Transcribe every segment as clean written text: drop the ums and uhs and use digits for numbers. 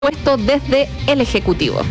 puesto desde el Ejecutivo.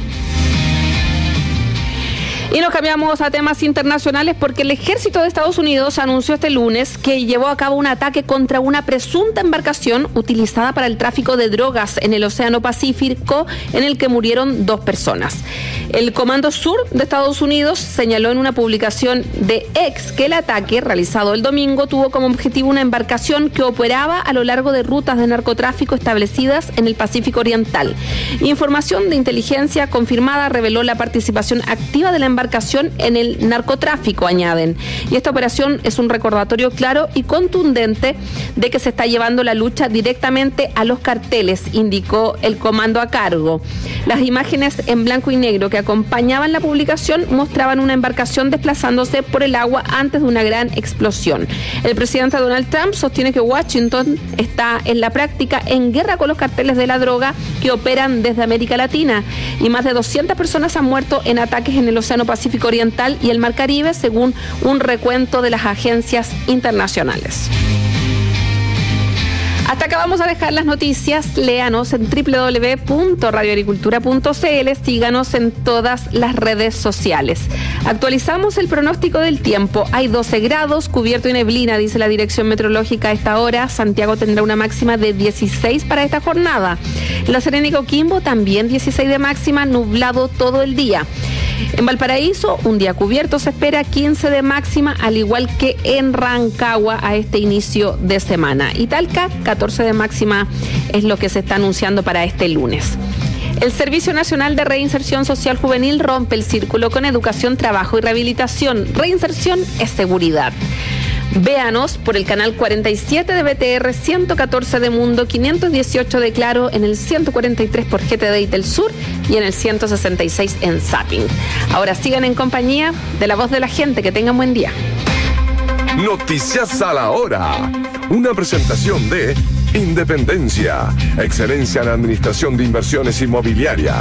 Y nos cambiamos a temas internacionales porque el ejército de Estados Unidos anunció este lunes que llevó a cabo un ataque contra una presunta embarcación utilizada para el tráfico de drogas en el Océano Pacífico, en el que murieron 2 personas. El Comando Sur de Estados Unidos señaló en una publicación de X que el ataque realizado el domingo tuvo como objetivo una embarcación que operaba a lo largo de rutas de narcotráfico establecidas en el Pacífico Oriental. Información de inteligencia confirmada reveló la participación activa de la embarcación en el narcotráfico, añaden. Y esta operación es un recordatorio claro y contundente de que se está llevando la lucha directamente a los carteles, indicó el comando a cargo. Las imágenes en blanco y negro que acompañaban la publicación mostraban una embarcación desplazándose por el agua antes de una gran explosión. El presidente Donald Trump sostiene que Washington está en la práctica en guerra con los carteles de la droga que operan desde América Latina, y más de 200 personas han muerto en ataques en el Océano Pacífico Oriental y el Mar Caribe, según un recuento de las agencias internacionales. Hasta acá vamos a dejar las noticias. Léanos en www.radioagricultura.cl. Síganos en todas las redes sociales. Actualizamos el pronóstico del tiempo. Hay 12 grados, cubierto y neblina, dice la dirección meteorológica a esta hora. Santiago tendrá una máxima de 16 para esta jornada. La Serena y Coquimbo también 16 de máxima, nublado todo el día. En Valparaíso, un día cubierto, se espera 15 de máxima, al igual que en Rancagua a este inicio de semana. Y Talca, 14 de máxima es lo que se está anunciando para este lunes. El Servicio Nacional de Reinserción Social Juvenil rompe el círculo con educación, trabajo y rehabilitación. Reinserción es seguridad. Véanos por el canal 47 de BTR, 114 de Mundo, 518 de Claro, en el 143 por GTD y Telsur y en el 166 en Zapping. Ahora sigan en compañía de La Voz de la Gente. Que tengan buen día. Noticias a la hora. Una presentación de Independencia, excelencia en administración de inversiones inmobiliarias.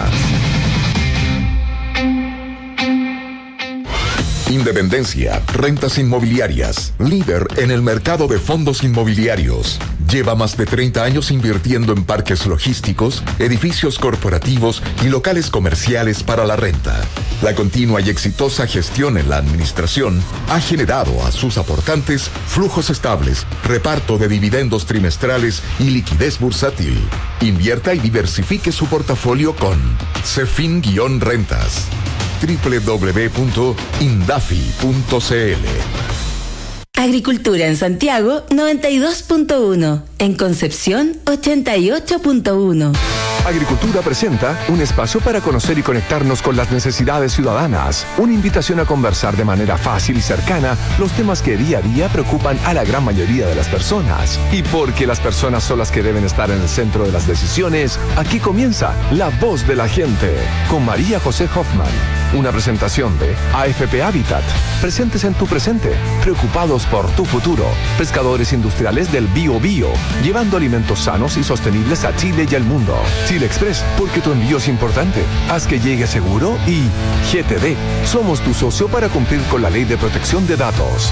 Independencia, rentas inmobiliarias, líder en el mercado de fondos inmobiliarios. Lleva más de 30 años invirtiendo en parques logísticos, edificios corporativos y locales comerciales para la renta. La continua y exitosa gestión en la administración ha generado a sus aportantes flujos estables, reparto de dividendos trimestrales y liquidez bursátil. Invierta y diversifique su portafolio con Cefin-Rentas. www.indafi.cl. Agricultura en Santiago 92.1, en Concepción 88.1. Agricultura presenta un espacio para conocer y conectarnos con las necesidades ciudadanas. Una invitación a conversar de manera fácil y cercana los temas que día a día preocupan a la gran mayoría de las personas. Y porque las personas son las que deben estar en el centro de las decisiones, aquí comienza La Voz de la Gente con María José Hoffman. Una presentación de AFP Habitat. Presentes en tu presente, preocupados por tu futuro. Pescadores industriales del Bio Bio, llevando alimentos sanos y sostenibles a Chile y al mundo. Chile Express, porque tu envío es importante. Haz que llegue seguro. Y GTD, somos tu socio para cumplir con la Ley de Protección de Datos.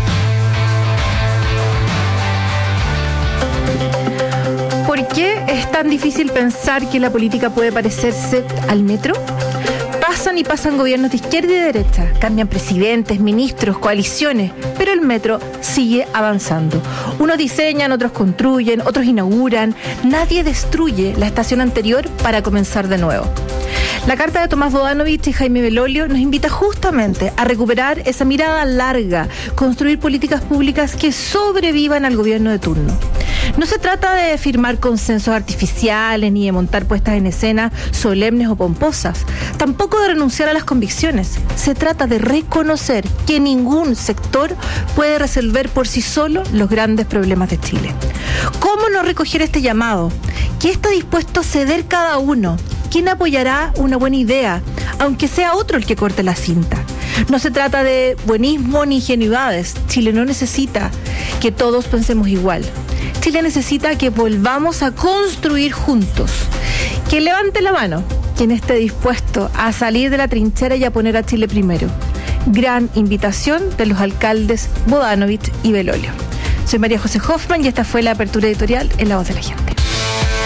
¿Por qué es tan difícil pensar que la política puede parecerse al metro? Pasan y pasan gobiernos de izquierda y de derecha, cambian presidentes, ministros, coaliciones, pero el metro sigue avanzando. Unos diseñan, otros construyen, otros inauguran. Nadie destruye la estación anterior para comenzar de nuevo. La carta de Tomás Bodanovich y Jaime Belolio nos invita justamente a recuperar esa mirada larga, construir políticas públicas que sobrevivan al gobierno de turno. No se trata de firmar consensos artificiales ni de montar puestas en escena solemnes o pomposas. Tampoco de renunciar a las convicciones. Se trata de reconocer que ningún sector puede resolver por sí solo los grandes problemas de Chile. ¿Cómo no recoger este llamado? ¿Qué está dispuesto a ceder cada uno? ¿Quién apoyará una buena idea, aunque sea otro el que corte la cinta? No se trata de buenismo ni ingenuidades. Chile no necesita que todos pensemos igual. Chile necesita que volvamos a construir juntos. Que levante la mano quien esté dispuesto a salir de la trinchera y a poner a Chile primero. Gran invitación de los alcaldes Bodanovich y Belolio. Soy María José Hoffman y esta fue la apertura editorial en La Voz de la Gente.